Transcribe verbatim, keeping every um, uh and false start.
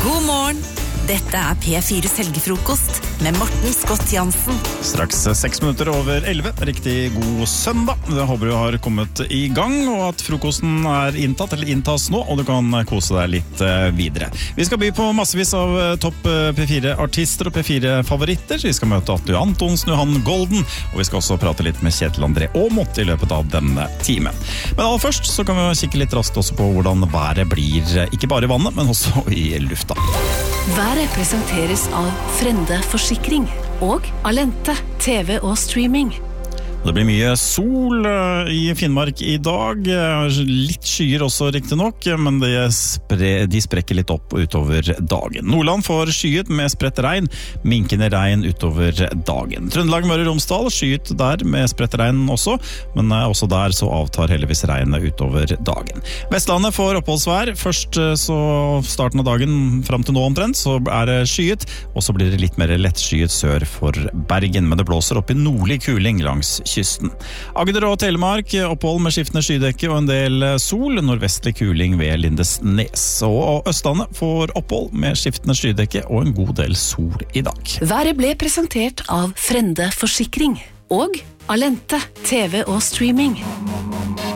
God morgen! Dette er P fires helgefrokost med Morten Scott Jansen. Straks seks minutter over elleve. Riktig god søndag. Jeg håper du har kommet i gang, og at frokosten er inntatt, eller inntas nå, og du kan kose deg litt videre. Vi skal by på massevis av topp P fire-artister og P fire-favoritter. Vi skal møte Atle Antonsen, Johan Golden, og vi skal også prate litt med Kjetil André Aamodt i løpet av denne timen. Men aller først så kan vi kikke litt raskt også på hvordan været blir, ikke bare i vannet, men også i lufta. Været presenteres av Frende Forsikring og Alente, T V og streaming. Det blir mye sol i Finnmark i dag, litt skyer også riktig nok, men de, spre, de sprekker litt opp utover dagen. Nordland får skyet med spredt regn, minkende regn utover dagen. Trøndelag, Møre og Romsdal, skyet der med spredt regn også, men også der så avtar heldigvis regnet utover dagen. Vestlandet får oppholdsvær, først så starten av dagen frem til nå omtrent, så er det skyet, og så blir det litt mer lettskyet sør for Bergen, men det blåser opp i nordlig kuling langs kysten. Agder og Telemark, opphold med skiftende skydekke og en del sol, nordvestlig kuling ved Lindesnes. Og Østlandet får opphold med skiftende skydekke og en god del sol i dag. Været ble presentert av Frende Forsikring og Alente, T V og streaming.